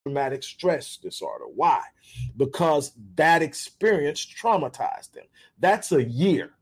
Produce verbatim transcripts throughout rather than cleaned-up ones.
traumatic stress disorder. Why? Because that experience traumatized them. That's a year.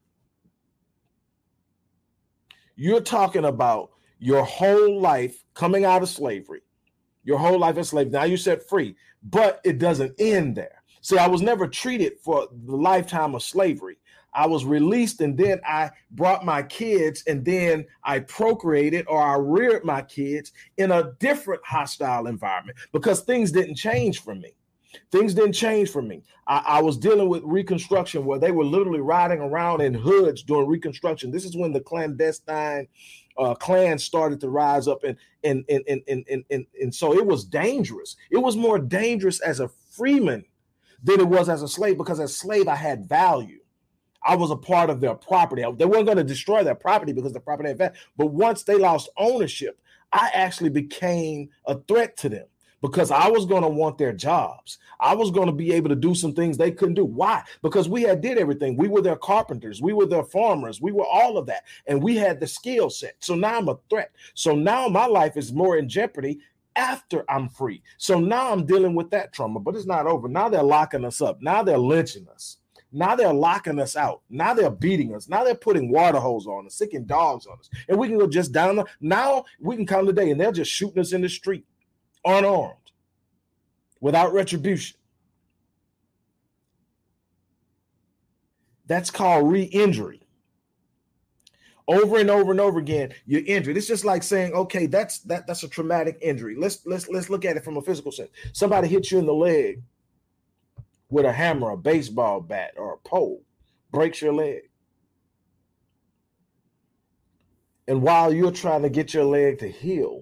You're talking about your whole life coming out of slavery, your whole life as slave. Now you're set free, but it doesn't end there. See, I was never treated for the lifetime of slavery. I was released, and then I brought my kids, and then I procreated, or I reared my kids in a different hostile environment because things didn't change for me. Things didn't change for me. I, I was dealing with Reconstruction where they were literally riding around in hoods during Reconstruction. This is when the clandestine uh, Klan started to rise up, and and, and, and, and, and, and, and so it was dangerous. It was more dangerous as a freeman than it was as a slave, because as a slave, I had value. I was a part of their property. They weren't going to destroy their property because the property had value. But once they lost ownership, I actually became a threat to them because I was going to want their jobs. I was going to be able to do some things they couldn't do. Why? Because we had did everything. We were their carpenters. We were their farmers. We were all of that. And we had the skill set. So now I'm a threat. So now my life is more in jeopardy after I'm free. So now I'm dealing with that trauma, but it's not over. Now they're locking us up. Now they're lynching us. Now they're locking us out. Now they're beating us. Now they're putting water hose on us, sicking dogs on us. And we can go just down. The, now we can come today and they're just shooting us in the street, unarmed, without retribution. That's called re-injury. Over and over and over again, you're injured. It's just like saying, okay, that's that that's a traumatic injury. Let's let's let's look at it from a physical sense. Somebody hits you in the leg with a hammer, a baseball bat, or a pole, breaks your leg. And while you're trying to get your leg to heal,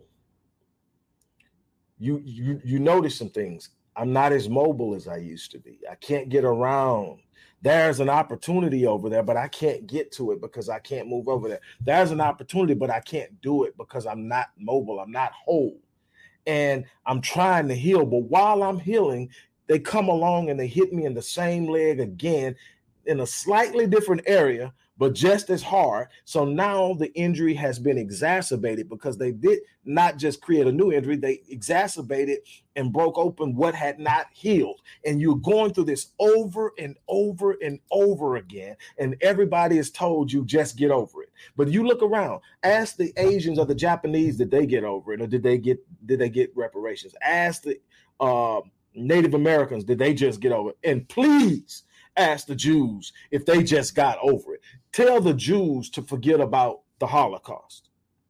you you you notice some things. I'm not as mobile as I used to be. I can't get around. There's an opportunity over there, but I can't get to it because I can't move over there. There's an opportunity, but I can't do it because I'm not mobile. I'm not whole. And I'm trying to heal. But while I'm healing, they come along and they hit me in the same leg again in a slightly different area, but just as hard. So now the injury has been exacerbated because they did not just create a new injury, they exacerbated and broke open what had not healed. And you're going through this over and over and over again. And everybody is told you just get over it. But you look around, ask the Asians or the Japanese, did they get over it? Or did they get, did they get reparations? Ask the uh, Native Americans, did they just get over it? And please, ask the Jews if they just got over it. Tell the Jews to forget about the Holocaust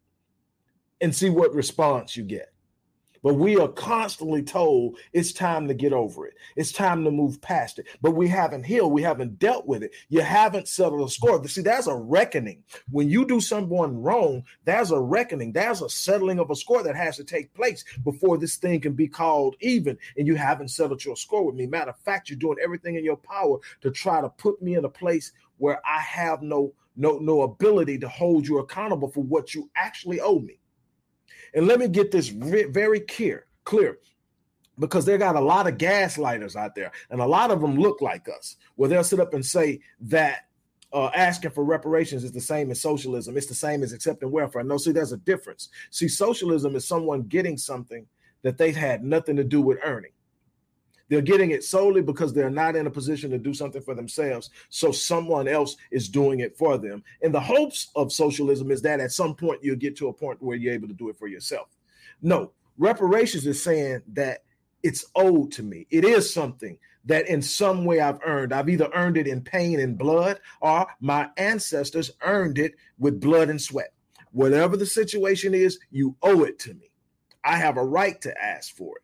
and see what response you get. But we are constantly told it's time to get over it. It's time to move past it. But we haven't healed. We haven't dealt with it. You haven't settled a score. See, there's a reckoning. When you do someone wrong, there's a reckoning. There's a settling of a score that has to take place before this thing can be called even. And you haven't settled your score with me. Matter of fact, you're doing everything in your power to try to put me in a place where I have no, no, no ability to hold you accountable for what you actually owe me. And let me get this very clear, clear, because they got a lot of gaslighters out there, and a lot of them look like us, where they'll sit up and say that uh, asking for reparations is the same as socialism. It's the same as accepting welfare. No, see, there's a difference. See, socialism is someone getting something that they've had nothing to do with earning. They're getting it solely because they're not in a position to do something for themselves. So someone else is doing it for them. And the hopes of socialism is that at some point you'll get to a point where you're able to do it for yourself. No, reparations is saying that it's owed to me. It is something that in some way I've earned. I've either earned it in pain and blood, or my ancestors earned it with blood and sweat. Whatever the situation is, you owe it to me. I have a right to ask for it.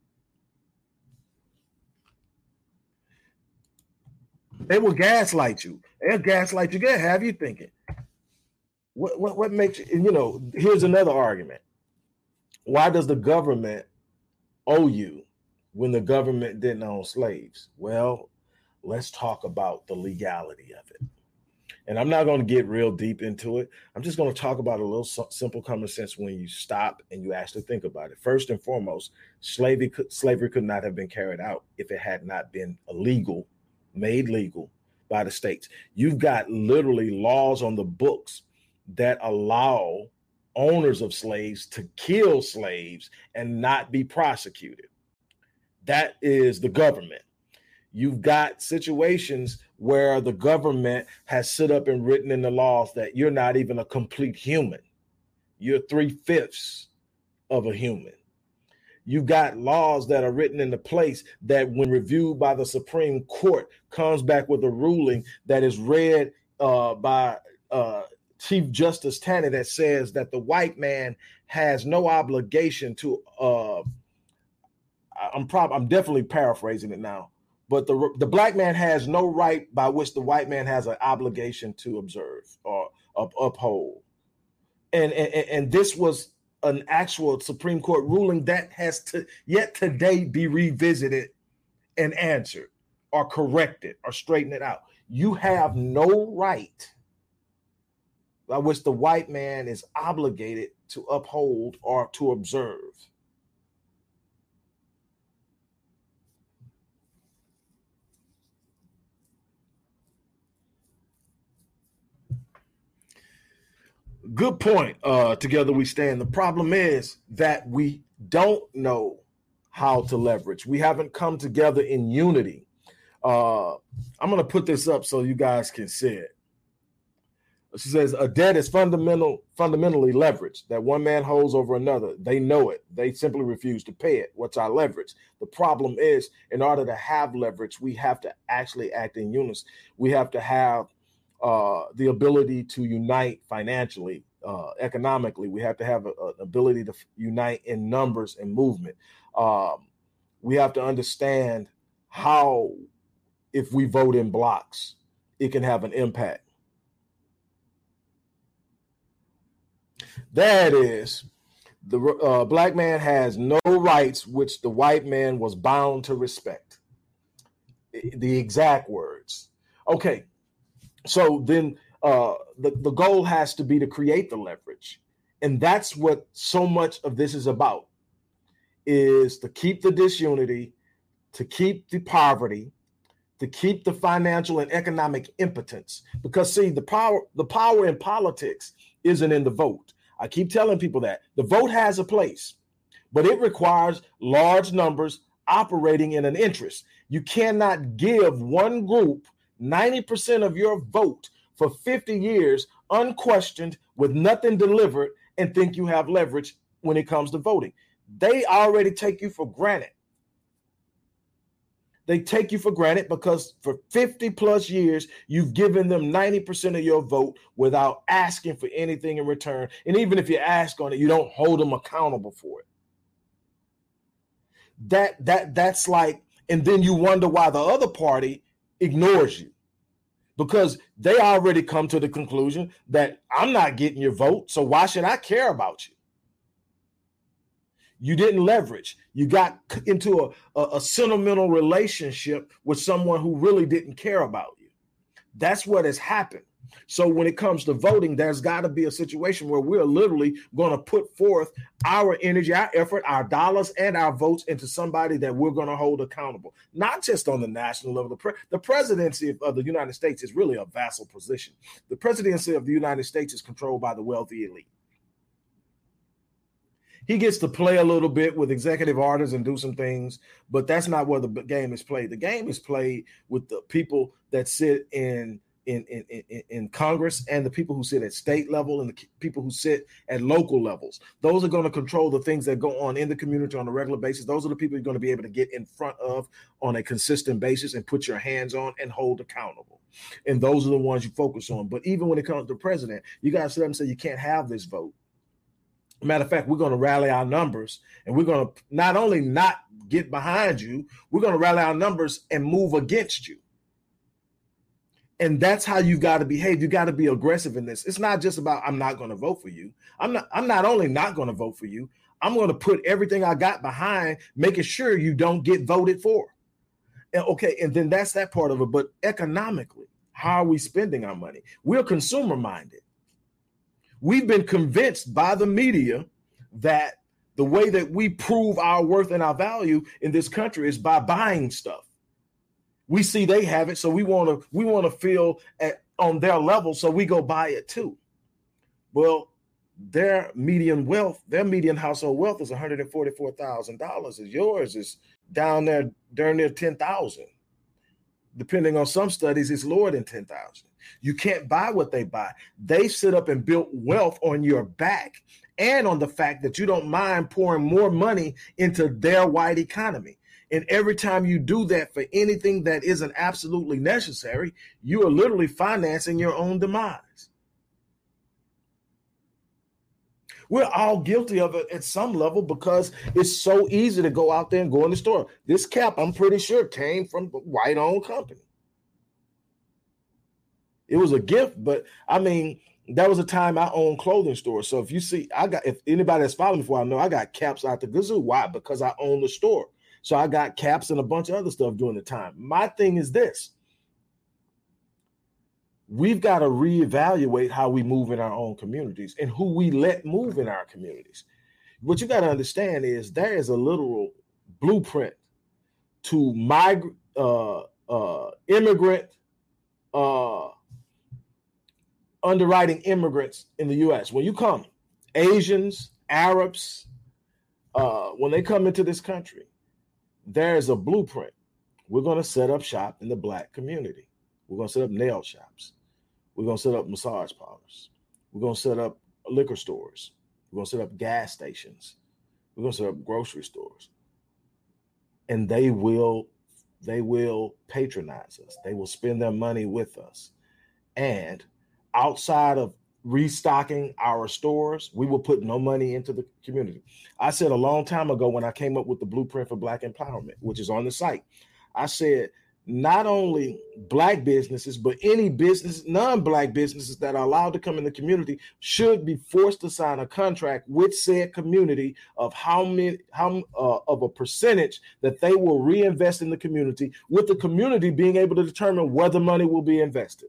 They will gaslight you. They'll gaslight you. They'll have you thinking. What, what, what makes you, you know, here's another argument. Why does the government owe you when the government didn't own slaves? Well, let's talk about the legality of it. And I'm not going to get real deep into it. I'm just going to talk about a little simple common sense when you stop and you actually think about it. First and foremost, slavery could, slavery could not have been carried out if it had not been illegal, made legal by the states. You've got literally laws on the books that allow owners of slaves to kill slaves and not be prosecuted. That is the government. You've got situations where the government has set up and written in the laws that you're not even a complete human. You're three-fifths of a human. You got laws that are written into place that when reviewed by the Supreme Court comes back with a ruling that is read uh, by uh, Chief Justice Taney that says that the white man has no obligation to, uh, I'm prob- I'm definitely paraphrasing it now, but the, the black man has no right by which the white man has an obligation to observe or uh, uphold. And, and, and this was an actual Supreme Court ruling that has to yet today be revisited and answered or corrected or straightened it out. You have no right by which the white man is obligated to uphold or to observe. Good point. Uh, together we stand. The problem is that we don't know how to leverage. We haven't come together in unity. Uh, I'm going to put this up so you guys can see it. She says a debt is fundamental, fundamentally leverage that one man holds over another. They know it. They simply refuse to pay it. What's our leverage? The problem is, in order to have leverage, we have to actually act in unison. We have to have uh, the ability to unite financially, uh, economically. We have to have an ability to unite in numbers and movement. Um, we have to understand how, if we vote in blocks, it can have an impact. That is, the uh, black man has no rights which the white man was bound to respect. The exact words. Okay, so then uh, the, the goal has to be to create the leverage. And that's what so much of this is about, is to keep the disunity, to keep the poverty, to keep the financial and economic impotence. Because see, the power, the power in politics isn't in the vote. I keep telling people that the vote has a place, but it requires large numbers operating in an interest. You cannot give one group ninety percent of your vote for fifty years unquestioned with nothing delivered and think you have leverage when it comes to voting. They already take you for granted. They take you for granted because for fifty plus years, you've given them ninety percent of your vote without asking for anything in return. And even if you ask on it, you don't hold them accountable for it. That, that, that's like, and then you wonder why the other party ignores you, because they already come to the conclusion that I'm not getting your vote, so why should I care about you? You didn't leverage. You got into a, a, a sentimental relationship with someone who really didn't care about you. That's what has happened. So when it comes to voting, there's got to be a situation where we're literally going to put forth our energy, our effort, our dollars, and our votes into somebody that we're going to hold accountable, not just on the national level. The, pre- the presidency of, of the United States is really a vassal position. The presidency of the United States is controlled by the wealthy elite. He gets to play a little bit with executive orders and do some things, but that's not where the game is played. The game is played with the people that sit in in, in, in, in Congress and the people who sit at state level and the people who sit at local levels. Those are going to control the things that go on in the community on a regular basis. Those are the people you're going to be able to get in front of on a consistent basis and put your hands on and hold accountable. And those are the ones you focus on. But even when it comes to the president, you got to sit up and say, you can't have this vote. Matter of fact, we're going to rally our numbers and we're going to not only not get behind you, we're going to rally our numbers and move against you. And that's how you got to behave. You got to be aggressive in this. It's not just about, I'm not going to vote for you. I'm not, I'm not only not going to vote for you, I'm going to put everything I got behind making sure you don't get voted for. And okay. And then that's that part of it. But economically, how are we spending our money? We're consumer minded. We've been convinced by the media that the way that we prove our worth and our value in this country is by buying stuff. We see they have it, so we want to we want to feel at, on their level, so we go buy it too. Well, their median wealth, their median household wealth is one hundred forty-four thousand dollars. As yours is down there, darn near ten thousand. Depending on some studies, it's lower than ten thousand. You can't buy what they buy. They sit up and built wealth on your back and on the fact that you don't mind pouring more money into their white economy. And every time you do that for anything that isn't absolutely necessary, you are literally financing your own demise. We're all guilty of it at some level because it's so easy to go out there and go in the store. This cap, I'm pretty sure, came from a white-owned company. It was a gift, but I mean, that was a time I owned clothing stores. So if you see, I got, if anybody that's followed me for a while know, I got caps out the gazoo. Why? Because I own the store. So I got caps and a bunch of other stuff during the time. My thing is this. We've got to reevaluate how we move in our own communities and who we let move in our communities. What you got to understand is there is a literal blueprint to migrant, uh, uh, immigrant, uh, underwriting immigrants in the U S. When you come, Asians, Arabs, uh, when they come into this country, there's a blueprint. We're going to set up shop in the Black community. We're going to set up nail shops. We're going to set up massage parlors. We're going to set up liquor stores. We're going to set up gas stations. We're going to set up grocery stores. And they will, they will patronize us. They will spend their money with us. And outside of restocking our stores, we will put no money into the community. I said a long time ago when I came up with the blueprint for Black empowerment, which is on the site, I said, not only Black businesses, but any business, non-Black businesses that are allowed to come in the community should be forced to sign a contract with said community of how many, how uh, of a percentage that they will reinvest in the community, with the community being able to determine where the money will be invested.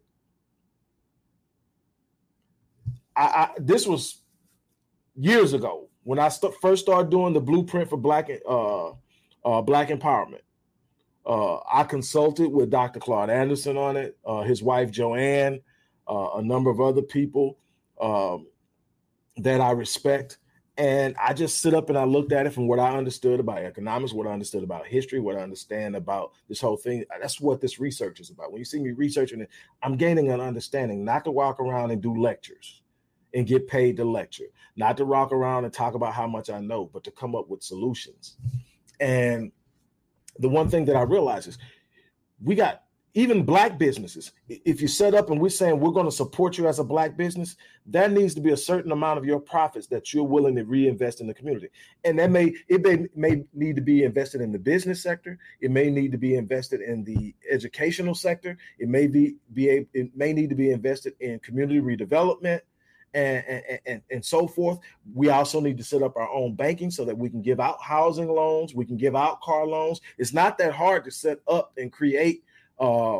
I, I this was years ago when I st- first started doing the blueprint for Black uh, uh, Black empowerment. Uh, I consulted with Doctor Claude Anderson on it, uh, his wife Joanne, uh, a number of other people um, that I respect. And I just sit up and I looked at it from what I understood about economics, what I understood about history, what I understand about this whole thing. That's what this research is about. When you see me researching it, I'm gaining an understanding, not to walk around and do lectures and get paid to lecture, not to walk around and talk about how much I know, but to come up with solutions. And the one thing that I realize is we got even Black businesses. If you set up and we're saying we're going to support you as a Black business, there needs to be a certain amount of your profits that you're willing to reinvest in the community. And that may, it may, may need to be invested in the business sector. It may need to be invested in the educational sector. It may be, be a, it may need to be invested in community redevelopment. And, and, and, and so forth. We also need to set up our own banking so that we can give out housing loans. We can give out car loans. It's not that hard to set up and create uh,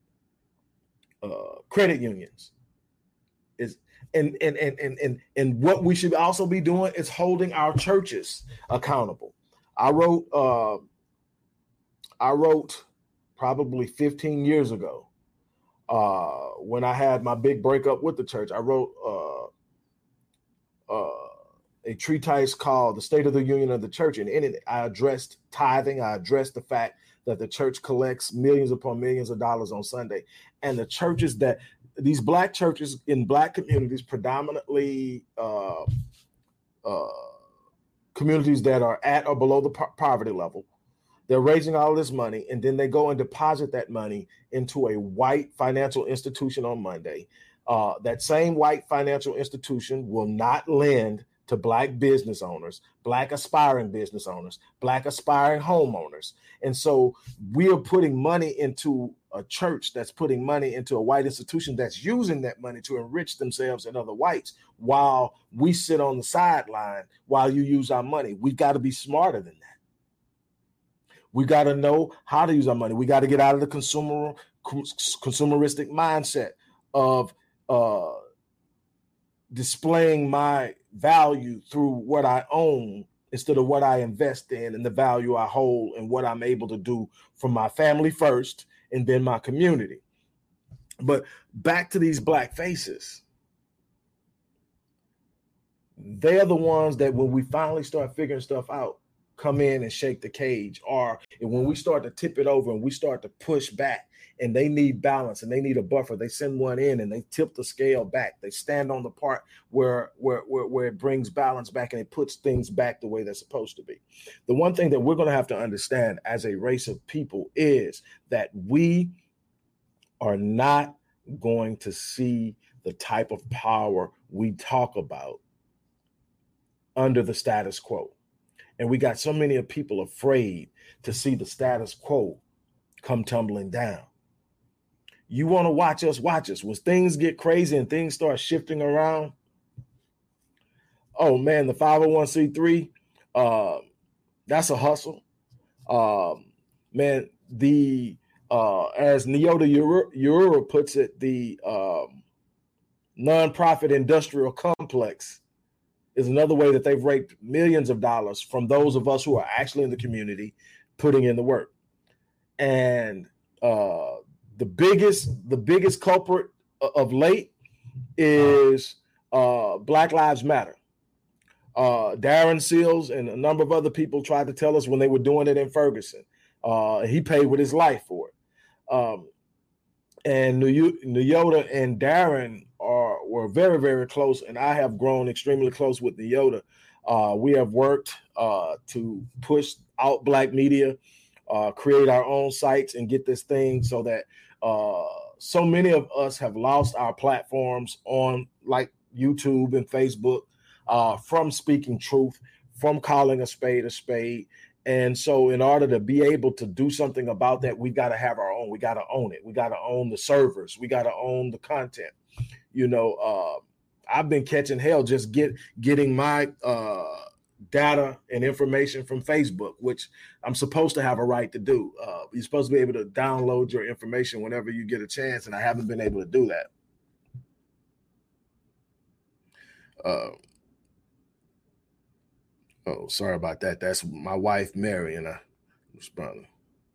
uh, credit unions. Is and, and, and, and, and, and what we should also be doing is holding our churches accountable. I wrote, uh, I wrote probably fifteen years ago, uh, when I had my big breakup with the church, I wrote uh, uh, a treatise called The State of the Union of the Church. And in it, I addressed tithing. I addressed the fact that the church collects millions upon millions of dollars on Sunday. And the churches that, these Black churches in Black communities, predominantly uh, uh, communities that are at or below the po- poverty level, they're raising all this money, and then they go and deposit that money into a white financial institution on Monday. Uh, that same white financial institution will not lend to Black business owners, Black aspiring business owners, Black aspiring homeowners. And so we are putting money into a church that's putting money into a white institution that's using that money to enrich themselves and other whites while we sit on the sideline while you use our money. We've got to be smarter than that. We got to know how to use our money. We got to get out of the consumer consumeristic mindset of uh, displaying my value through what I own instead of what I invest in and the value I hold and what I'm able to do for my family first and then my community. But back to these Black faces. They're the ones that when we finally start figuring stuff out, come in and shake the cage, or when we start to tip it over and we start to push back and they need balance and they need a buffer, they send one in and they tip the scale back. They stand on the part where, where, where, where it brings balance back and it puts things back the way they're supposed to be. The one thing that we're going to have to understand as a race of people is that we are not going to see the type of power we talk about under the status quo. And we got so many of people afraid to see the status quo come tumbling down. You want to watch us, watch us. When things get crazy and things start shifting around, oh man, the five oh one c three, uh, that's a hustle. Um, man, the uh, as Nyota Urura puts it, the um, nonprofit industrial complex is another way that they've raked millions of dollars from those of us who are actually in the community putting in the work. And uh, the biggest, the biggest culprit of late is uh, Black Lives Matter. Uh, Darren Seals and a number of other people tried to tell us when they were doing it in Ferguson. Uh, he paid with his life for it. Um, and Nyota and Darren are were very, very close, and I have grown extremely close with Nyota. Uh, we have worked uh, to push out Black media, uh, create our own sites, and get this thing so that uh, so many of us have lost our platforms on like YouTube and Facebook uh, from speaking truth, from calling a spade a spade. And so in order to be able to do something about that, we got to have our own. We got to own it. We got to own the servers. We got to own the content. You know, uh, I've been catching hell just get getting my uh, data and information from Facebook, which I'm supposed to have a right to do. Uh, you're supposed to be able to download your information whenever you get a chance, and I haven't been able to do that. Uh, Oh, sorry about that. That's my wife, Mary, and I responding.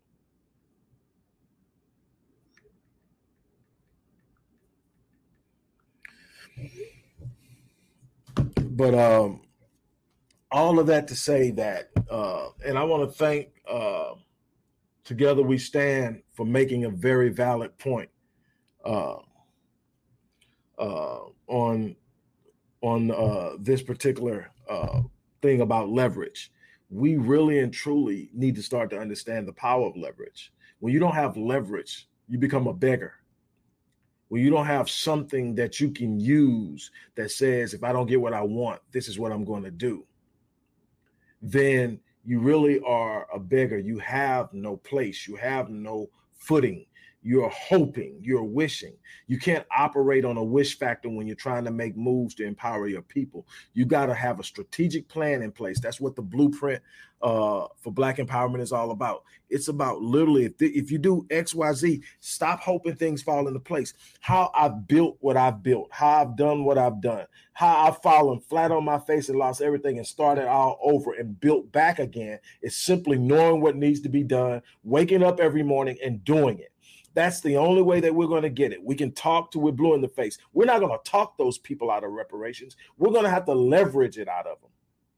But um, all of that to say that, uh, and I want to thank uh, Together We Stand for making a very valid point uh, uh, on on uh, this particular uh thing about leverage. We really and truly need to start to understand the power of leverage. When you don't have leverage, you become a beggar. When you don't have something that you can use that says, if I don't get what I want, this is what I'm going to do, then you really are a beggar. You have no place. You have no footing. You're hoping, you're wishing. You can't operate on a wish factor when you're trying to make moves to empower your people. You got to have a strategic plan in place. That's what the blueprint uh, for Black empowerment is all about. It's about literally, if, the, if you do X, Y, Z, stop hoping things fall into place. How I've built what I've built, how I've done what I've done, how I've fallen flat on my face and lost everything and started all over and built back again is simply knowing what needs to be done, waking up every morning and doing it. That's the only way that we're going to get it. We can talk till we're blue in the face. We're not going to talk those people out of reparations. We're going to have to leverage it out of them.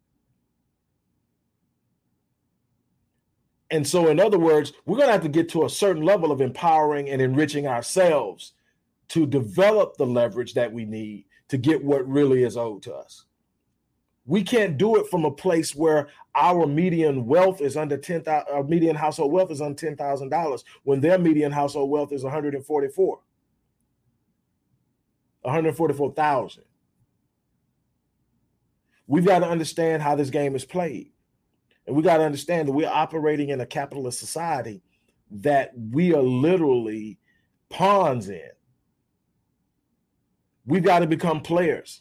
And so, in other words, we're going to have to get to a certain level of empowering and enriching ourselves to develop the leverage that we need to get what really is owed to us. We can't do it from a place where our median wealth is under ten thousand dollars, our median household wealth is under ten thousand dollars when their median household wealth is one hundred forty-four. one hundred forty-four thousand. We've got to understand how this game is played. And we got to understand that we're operating in a capitalist society that we are literally pawns in. We've got to become players.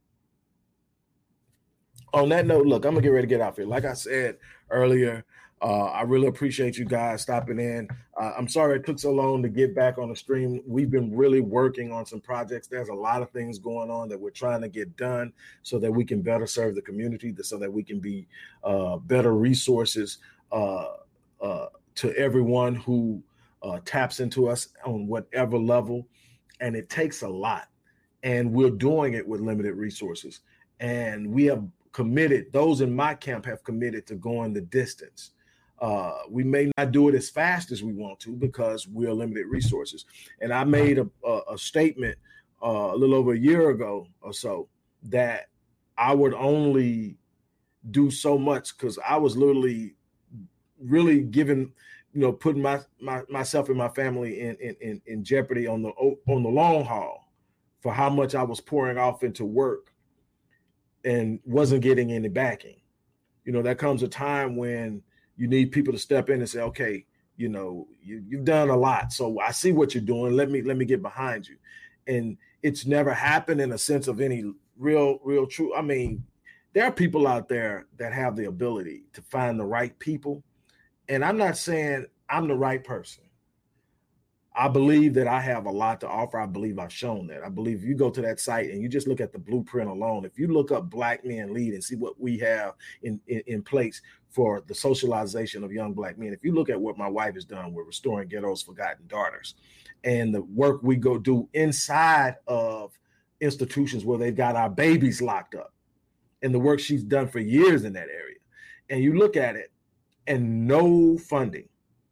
On that note, look, I'm going to get ready to get out here. Like I said earlier, uh, I really appreciate you guys stopping in. Uh, I'm sorry it took so long to get back on the stream. We've been really working on some projects. There's a lot of things going on that we're trying to get done so that we can better serve the community, so that we can be uh, better resources uh, uh, to everyone who uh, taps into us on whatever level. And it takes a lot. And we're doing it with limited resources. And we have committed, those in my camp have committed to going the distance. Uh, we may not do it as fast as we want to because we're limited resources. And I made a, a, a statement uh, a little over a year ago or so that I would only do so much because I was literally really giving, you know, putting my, my myself and my family in, in in jeopardy on the on the long haul for how much I was pouring off into work and wasn't getting any backing. You know, there comes a time when you need people to step in and say, okay, you know, you, you've done a lot, so I see what you're doing. Let me let me get behind you. And it's never happened in a sense of any real, real true. I mean, there are people out there that have the ability to find the right people. And I'm not saying I'm the right person. I believe that I have a lot to offer. I believe I've shown that. I believe if you go to that site and you just look at the blueprint alone, if you look up Black Men Lead and see what we have in, in, in place for the socialization of young Black men, if you look at what my wife has done with Restoring Ghetto's Forgotten Daughters and the work we go do inside of institutions where they've got our babies locked up and the work she's done for years in that area, and you look at it and no funding,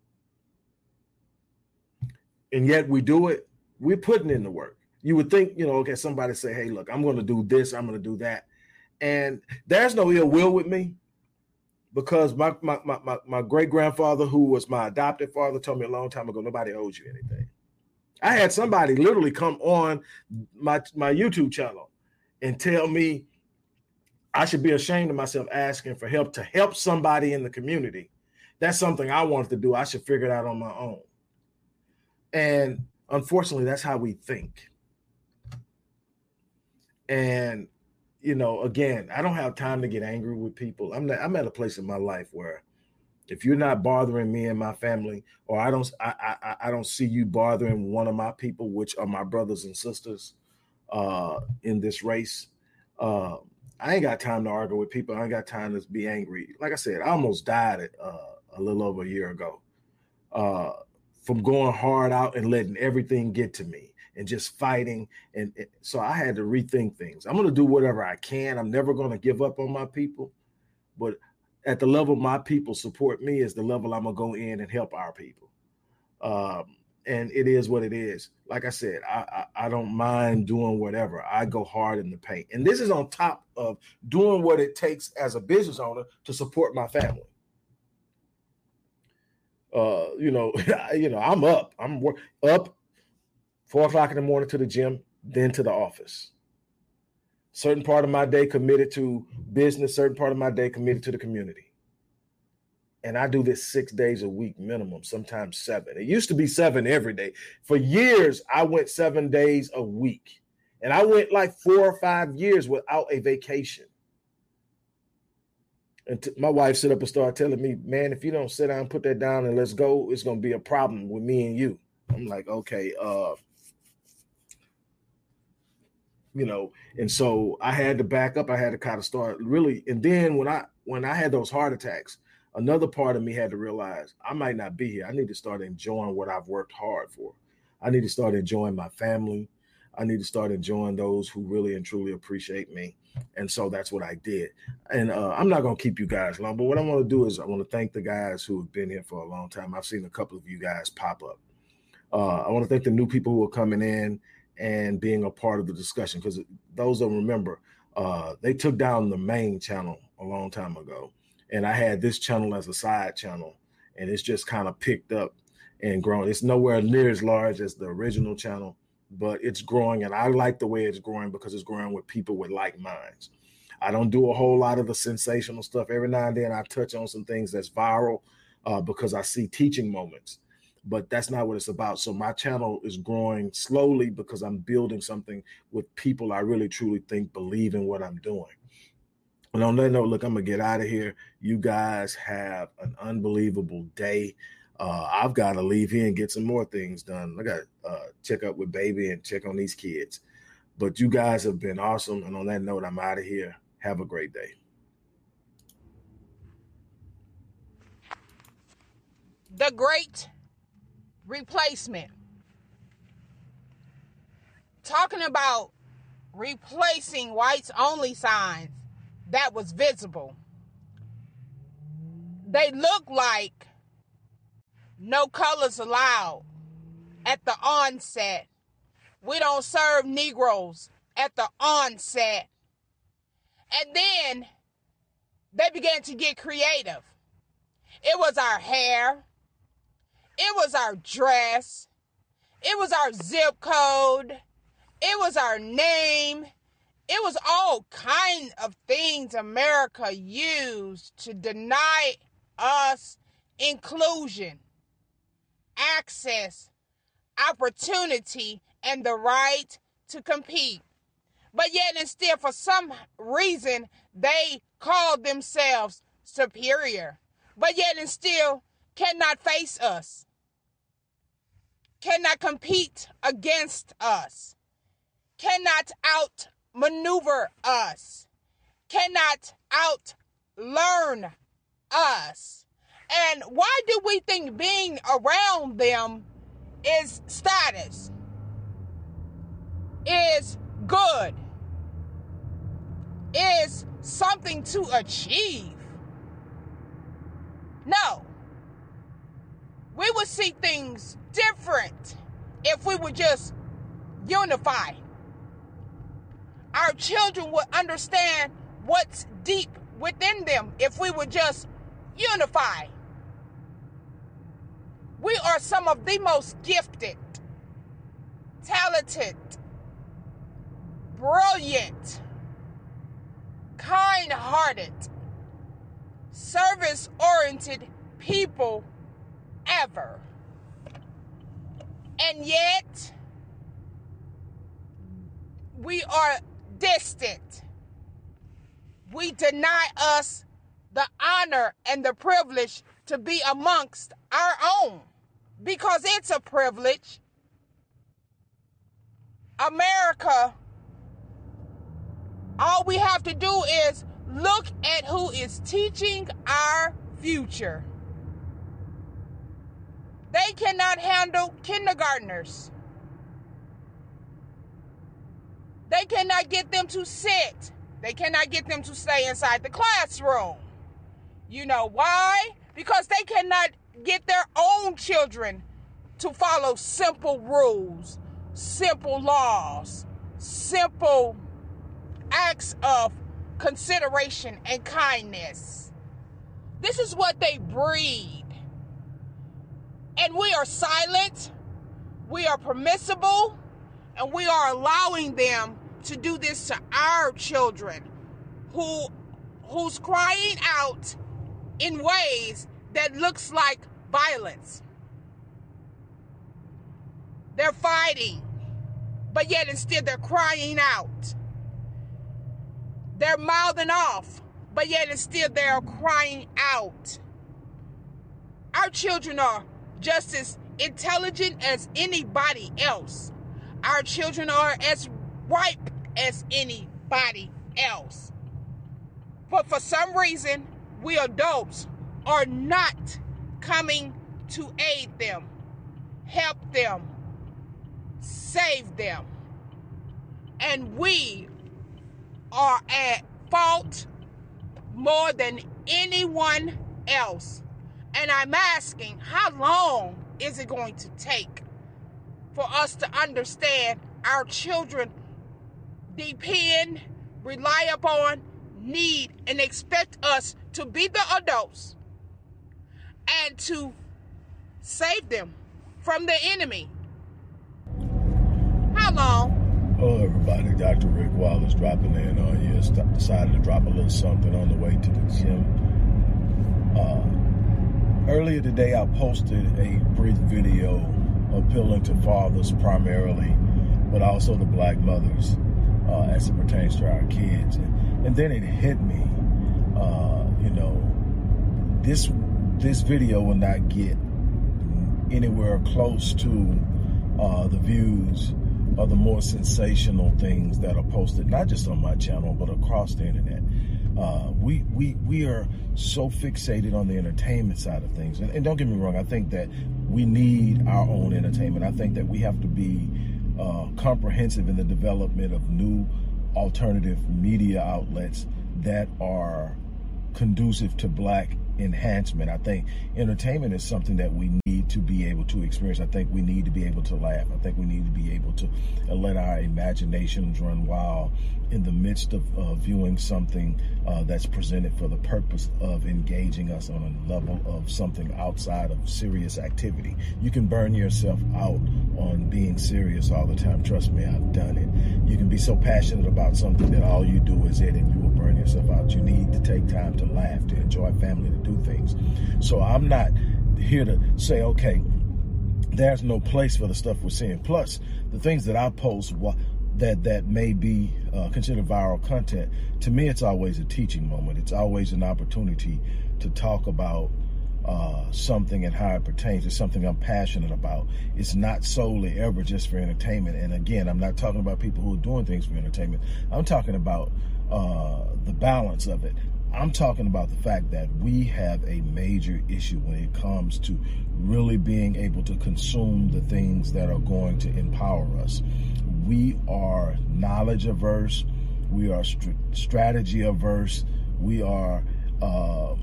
and yet we do it, we're putting in the work. You would think, you know, okay, somebody say, hey, look, I'm going to do this, I'm going to do that. And there's no ill will with me because my my my, my, my great-grandfather, who was my adopted father, told me a long time ago, nobody owes you anything. I had somebody literally come on my, my YouTube channel and tell me I should be ashamed of myself asking for help to help somebody in the community. That's something I wanted to do. I should figure it out on my own. And unfortunately, that's how we think. And, you know, again, I don't have time to get angry with people. I'm not, I'm at a place in my life where if you're not bothering me and my family, or I don't, I, I, I don't see you bothering one of my people, which are my brothers and sisters uh, in this race, uh, I ain't got time to argue with people. I ain't got time to be angry. Like I said, I almost died uh, a little over a year ago. Uh, from going hard out and letting everything get to me and just fighting. And, and so I had to rethink things. I'm going to do whatever I can. I'm never going to give up on my people, but at the level my people support me is the level I'm going to go in and help our people. Um, and it is what it is. Like I said, I, I, I don't mind doing whatever. I go hard in the paint. And this is on top of doing what it takes as a business owner to support my family. Uh, you know, you know, I'm up. I'm up four o'clock in the morning to the gym, then to the office. Certain part of my day committed to business, certain part of my day committed to the community. And I do this six days a week minimum, sometimes seven. It used to be seven every day. For years, I went seven days a week. And I went like four or five years without a vacation. And t- my wife sit up and started telling me, man, if you don't sit down, put that down and let's go, it's going to be a problem with me and you. I'm like, okay. Uh, you know, and so I had to back up. I had to kind of start really. And then when I, when I had those heart attacks, another part of me had to realize I might not be here. I need to start enjoying what I've worked hard for. I need to start enjoying my family. I need to start enjoying those who really and truly appreciate me. And so that's what I did. And uh, I'm not going to keep you guys long, but what I want to do is I want to thank the guys who have been here for a long time. I've seen a couple of you guys pop up. Uh, I want to thank the new people who are coming in and being a part of the discussion, because those that remember, uh, they took down the main channel a long time ago. And I had this channel as a side channel, and it's just kind of picked up and grown. It's nowhere near as large as the original channel, but it's growing, and I like the way it's growing because it's growing with people with like minds. I don't do a whole lot of the sensational stuff. Every now and then I touch on some things that's viral uh, because I see teaching moments, but that's not what it's about. So my channel is growing slowly because I'm building something with people I really truly think believe in what I'm doing. And on that note, look, I'm going to get out of here. You guys have an unbelievable day. Uh, I've got to leave here and get some more things done. I got to uh, check up with baby and check on these kids. But you guys have been awesome. And on that note, I'm out of here. Have a great day. The Great Replacement. Talking about replacing whites only signs that was visible. They look like no colors allowed at the onset. We don't serve Negroes at the onset. And then they began to get creative. It was our hair. It was our dress. It was our zip code. It was our name. It was all kinds of things America used to deny us inclusion, access, opportunity, and the right to compete. But yet and still, for some reason, they called themselves superior. But yet and still cannot face us, cannot compete against us, cannot outmaneuver us, cannot outlearn us. And why do we think being around them is status, is good, is something to achieve? No. We would see things different if we would just unify. Our children would understand what's deep within them if we would just unify. We are some of the most gifted, talented, brilliant, kind-hearted, service-oriented people ever. And yet, we are distant. We deny us the honor and the privilege to be amongst our own, because it's a privilege. America, all we have to do is look at who is teaching our future. They cannot handle kindergartners. They cannot get them to sit. They cannot get them to stay inside the classroom. You know why? Because they cannot get their own children to follow simple rules, simple laws, simple acts of consideration and kindness. This is what they breed. And we are silent, we are permissible, and we are allowing them to do this to our children who who's crying out in ways that looks like violence. They're fighting, but yet instead they're crying out. They're mouthing off, but yet instead they're crying out. Our children are just as intelligent as anybody else. Our children are as ripe as anybody else. But for some reason, we adults are not coming to aid them, help them, save them. And we are at fault more than anyone else. And I'm asking, how long is it going to take for us to understand our children depend, rely upon, need, and expect us to be the adults and to save them from the enemy? How long? Hello, everybody. Doctor Rick Wallace dropping in on you. Decided to drop a little something on the way to the gym. Uh, Earlier today, I posted a brief video appealing to fathers primarily, but also to black mothers uh, as it pertains to our kids. And, and then it hit me, uh, you know, this this video will not get anywhere close to uh, the views of the more sensational things that are posted, not just on my channel, but across the internet. Uh, we, we, we are so fixated on the entertainment side of things. And, and don't get me wrong, I think that we need our own entertainment. I think that we have to be uh, comprehensive in the development of new alternative media outlets that are conducive to Black enhancement. I think entertainment is something that we need to be able to experience. I think we need to be able to laugh. I think we need to be able to uh, let our imaginations run wild in the midst of uh, viewing something uh, that's presented for the purpose of engaging us on a level of something outside of serious activity. You can burn yourself out on being serious all the time. Trust me, I've done it. You can be so passionate about something that all you do is it, and you will burn yourself out. You need to take time to laugh, to enjoy family, to do things. So I'm not here to say, okay, there's no place for the stuff we're seeing. Plus, the things that I post that that may be uh, considered viral content, to me, it's always a teaching moment. It's always an opportunity to talk about uh, something and how it pertains to something I'm passionate about. It's not solely ever just for entertainment. And again, I'm not talking about people who are doing things for entertainment. I'm talking about uh, the balance of it. I'm talking about the fact that we have a major issue when it comes to really being able to consume the things that are going to empower us. We are knowledge averse. We are st- strategy averse. We are uh,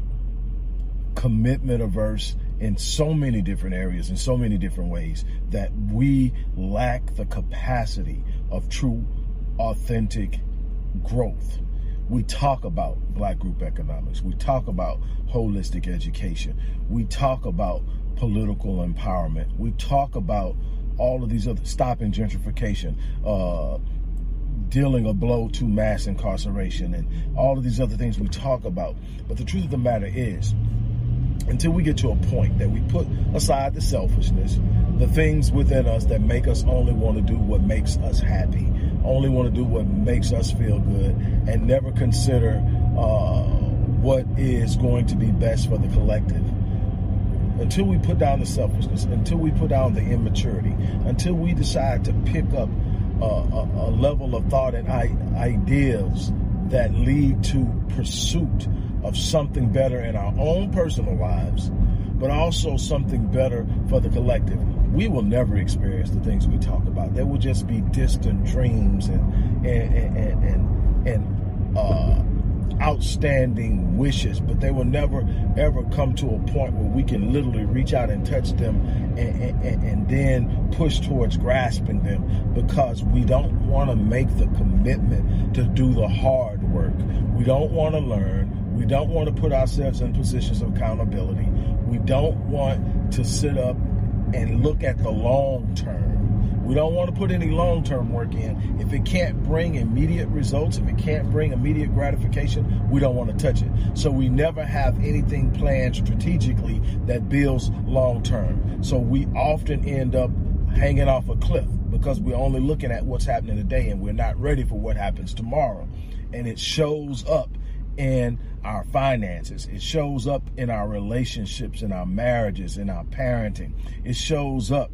commitment averse in so many different areas, in so many different ways, that we lack the capacity of true, authentic growth. We talk about Black group economics. We talk about holistic education. We talk about political empowerment. We talk about all of these other, stopping gentrification, uh, dealing a blow to mass incarceration, and all of these other things we talk about. But the truth of the matter is, until we get to a point that we put aside the selfishness, the things within us that make us only want to do what makes us happy, only want to do what makes us feel good, and never consider uh, what is going to be best for the collective. Until we put down the selfishness, until we put down the immaturity, until we decide to pick up uh, a, a level of thought and I- ideas that lead to pursuit of something better in our own personal lives, but also something better for the collective, we will never experience the things we talk about. There will just be distant dreams and and and and, and uh, outstanding wishes, but they will never ever come to a point where we can literally reach out and touch them and, and, and then push towards grasping them, because we don't want to make the commitment to do the hard work. We don't want to learn. We don't want to put ourselves in positions of accountability. We don't want to sit up and look at the long term. We don't want to put any long-term work in. If it can't bring immediate results, if it can't bring immediate gratification, we don't want to touch it. So we never have anything planned strategically that builds long-term. So we often end up hanging off a cliff because we're only looking at what's happening today and we're not ready for what happens tomorrow. And it shows up in our finances. It shows up in our relationships, in our marriages, in our parenting. It shows up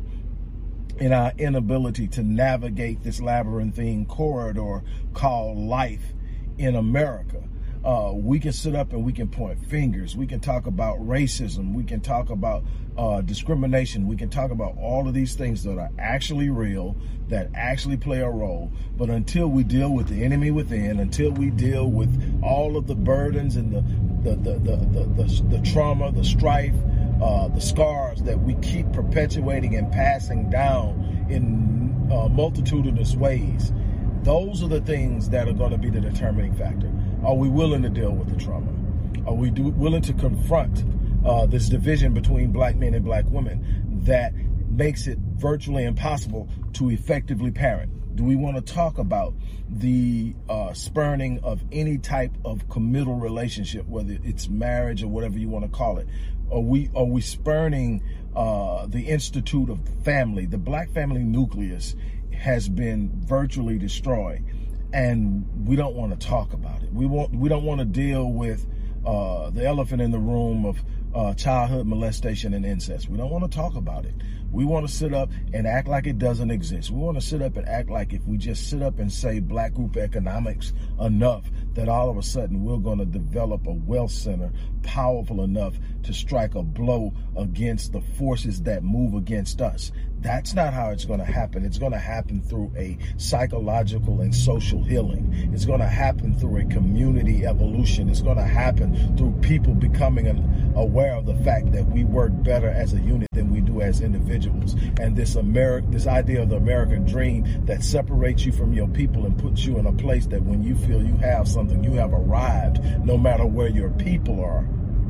in our inability to navigate this labyrinthine corridor called life in America. Uh, we can sit up and we can point fingers. We can talk about racism. We can talk about uh, discrimination. We can talk about all of these things that are actually real, that actually play a role. But until we deal with the enemy within, until we deal with all of the burdens and the the the the the, the, the trauma, the strife, uh, the scars that we keep perpetuating and passing down in uh, multitudinous ways, those are the things that are going to be the determining factor. Are we willing to deal with the trauma? Are we do, willing to confront uh, this division between black men and black women that makes it virtually impossible to effectively parent? Do we want to talk about the uh, spurning of any type of committal relationship, whether it's marriage or whatever you want to call it? Are we, are we spurning uh, the institute of family? The black family nucleus has been virtually destroyed, and we don't want to talk about it. We want, we don't want to deal with uh, the elephant in the room of uh, childhood molestation and incest. We don't want to talk about it. We want to sit up and act like it doesn't exist. We want to sit up and act like if we just sit up and say black group economics enough, that all of a sudden we're going to develop a wealth center powerful enough to strike a blow against the forces that move against us. That's not how it's going to happen. It's going to happen through a psychological and social healing. It's going to happen through a community evolution. It's going to happen through people becoming an, aware of the fact that we work better as a unit than we do as individuals. And this Ameri- this idea of the American dream that separates you from your people and puts you in a place that when you feel you have something, you have arrived, no matter where your people are.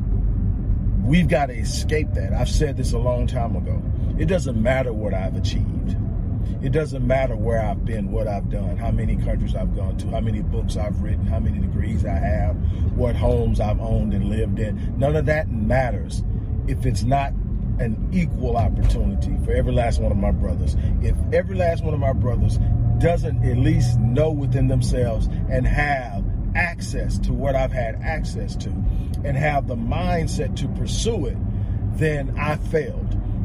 We've got to escape that. I've said this a long time ago. It doesn't matter what I've achieved. It doesn't matter where I've been, what I've done, how many countries I've gone to, how many books I've written, how many degrees I have, what homes I've owned and lived in. None of that matters if it's not an equal opportunity for every last one of my brothers. If every last one of my brothers doesn't at least know within themselves and have access to what I've had access to and have the mindset to pursue it, then I failed.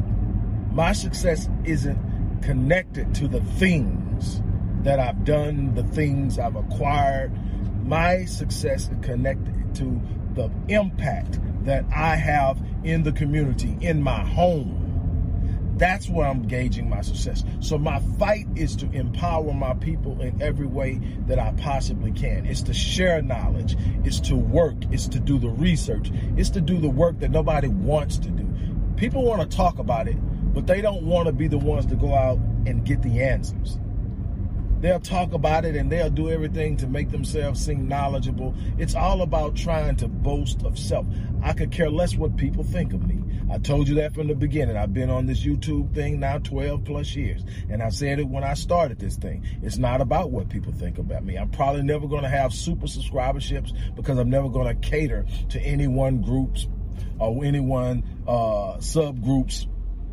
My success isn't connected to the things that I've done, the things I've acquired. My success is connected to the impact that I have in the community, in my home. That's where I'm gauging my success. So my fight is to empower my people in every way that I possibly can. It's to share knowledge. It's to work. It's to do the research. It's to do the work that nobody wants to do. People want to talk about it, but they don't want to be the ones to go out and get the answers. They'll talk about it and they'll do everything to make themselves seem knowledgeable. It's all about trying to boast of self. I could care less what people think of me. I told you that from the beginning. I've been on this YouTube thing now twelve plus years. And I said it when I started this thing. It's not about what people think about me. I'm probably never going to have super subscriberships because I'm never going to cater to any one group's or any one uh, subgroup's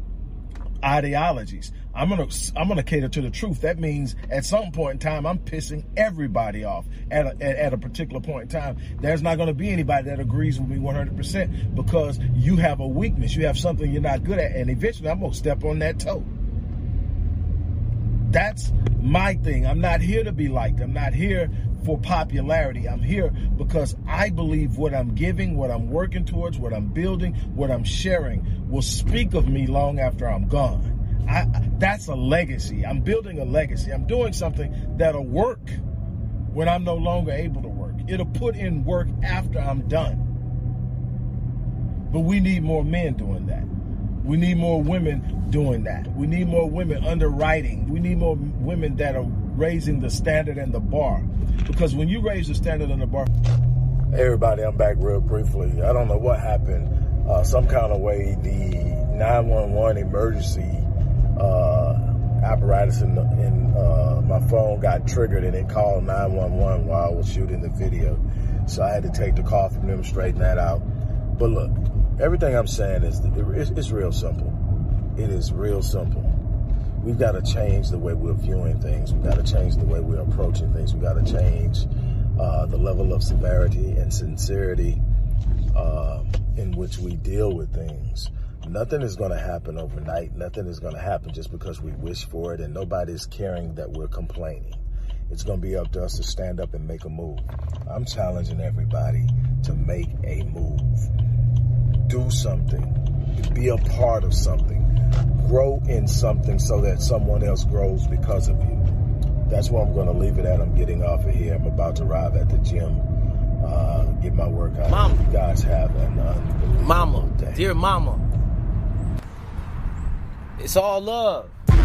ideologies. I'm gonna I'm gonna cater to the truth. That means at some point in time, I'm pissing everybody off at a, at, at a particular point in time. There's not gonna be anybody that agrees with me one hundred percent because you have a weakness. You have something you're not good at, and eventually I'm gonna step on that toe. That's my thing. I'm not here to be liked. I'm not here for popularity. I'm here because I believe what I'm giving, what I'm working towards, what I'm building, what I'm sharing will speak of me long after I'm gone. I, that's a legacy. I'm building a legacy. I'm doing something that'll work when I'm no longer able to work. It'll put in work after I'm done. But we need more men doing that. We need more women doing that. We need more women underwriting. We need more women that are raising the standard and the bar. Because when you raise the standard and the bar... Hey everybody, I'm back real briefly. I don't know what happened. Uh, some kind of way the nine one one emergency uh, apparatus in, the, in uh, my phone got triggered and it called nine one one while I was shooting the video. So I had to take the call from them, straighten that out. But look, everything I'm saying is it's, it's real simple. It is real simple. We've got to change the way we're viewing things. We've got to change the way we're approaching things. We've got to change uh, the level of severity and sincerity uh, in which we deal with things. Nothing is going to happen overnight. Nothing is going to happen just because we wish for it, and nobody's caring that we're complaining. It's going to be up to us to stand up and make a move. I'm challenging everybody to make a move. Do something. Be a part of something. Grow in something so that someone else grows because of you. That's where I'm going to leave it at. I'm getting off of here. I'm about to arrive at the gym, uh, get my workout. Mama. You guys have an unbelievable Mama, day. dear mama, it's all love.